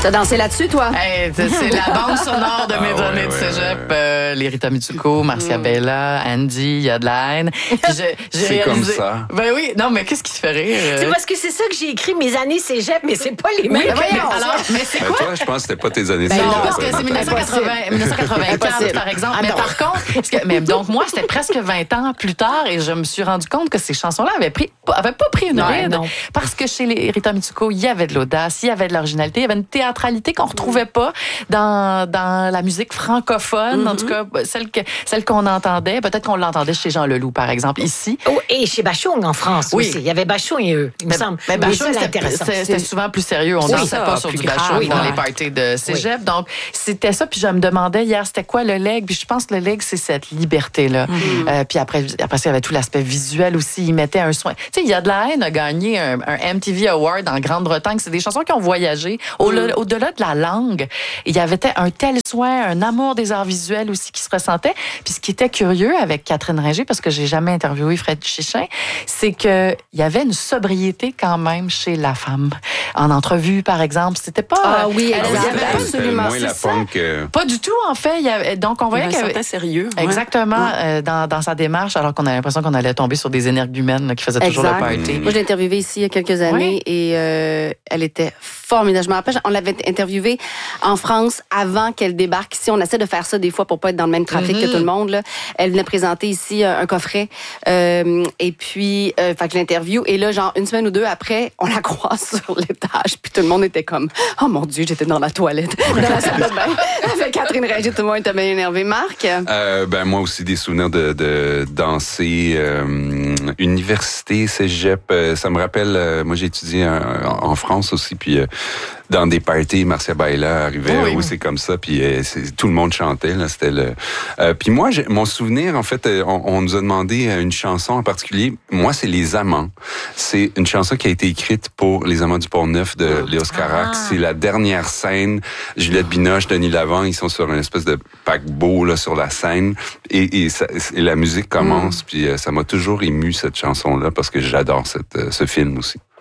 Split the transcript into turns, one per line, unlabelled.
Tu as dansé là-dessus, toi?
Hey, c'est la bande sonore de mes années de cégep. Les Rita Mitsuko, Marcia Bella, Andy, il y a de la haine.
C'est comme ça.
Ben oui, non, mais qu'est-ce qui te fait rire?
C'est parce que c'est ça que j'ai écrit, mes années cégep, mais c'est pas les mêmes.
Mais c'est quoi?
Toi, je pense que c'était pas tes années
Non,
cégep,
parce que c'est 1984, par exemple. Mais par contre, donc moi, c'était presque 20 ans plus tard et je me suis rendu compte que ces chansons-là avaient pas pris une ride. Parce que chez les Rita Mitsuko, il y avait de l'audace, il y avait de l'originalité, il y avait une théâtralité qu'on retrouvait pas dans la musique francophone, en tout cas, celle qu'on entendait. Peut-être qu'on l'entendait chez Jean Leloup, par exemple, ici.
Oh, et chez Bachung, en France aussi. Il y avait Bachung et eux, il me semble.
Mais Bachung, c'était souvent plus sérieux. On dansait pas sur du Bachung dans les parties de cégep. Donc, c'était ça. Puis je me demandais hier, c'était quoi le leg? Puis je pense que le leg, c'est cette liberté-là. Puis après ça, il y avait tout l'aspect visuel aussi. Ils mettaient un soin. Tu sais, il y a de la haine a gagné un MTV Award en Grande-Bretagne. C'est des chansons qui ont voyagé au-delà de la langue. Il y avait un tel soin, un amour des arts visuels aussi qui se ressentait. Puis ce qui était curieux avec Catherine Ringer, parce que j'ai jamais interviewé Fred Chichin, c'est qu'il y avait une sobriété quand même chez la femme. En entrevue, par exemple, c'était pas...
Ah oui,
elle avait pas
absolument moins la punk.
Pas du tout, en fait. Donc, on voyait
qu'il y avait un certain sérieux.
Exactement, dans sa démarche, alors qu'on avait l'impression qu'on allait tomber sur des énergumènes là, qui faisaient toujours le party.
Moi, je l'ai interviewée ici il y a quelques années et elle était formidable. Je me rappelle, on l'avait interviewée en France avant qu'elle débarque ici. On essaie de faire ça des fois pour pas être dans le même trafic que tout le monde. Là. Elle venait présenter ici un coffret et puis fait que l'interview. Et là, genre une semaine ou deux après, on la croise sur l'étage. Puis tout le monde était comme « Oh mon Dieu, j'étais dans la toilette. » Dans la salle de bain. Avec Catherine Ringer, tout le monde était bien énervé. Marc?
Moi aussi, des souvenirs de danser, université, cégep. Ça me rappelle, moi j'ai étudié en France aussi, puis dans des parties, Marcia Bella arrivait, c'est comme ça, puis tout le monde chantait, là, c'était le... puis moi, mon souvenir, en fait, on nous a demandé une chanson en particulier. Moi, c'est Les Amants. C'est une chanson qui a été écrite pour Les Amants du Pont-Neuf de Léos Carax. C'est la dernière scène. Juliette Binoche, Denis Lavant, ils sont sur une espèce de paquebot là, sur la scène, et la musique commence, puis ça m'a toujours ému, cette chanson-là, parce que j'adore ce film aussi.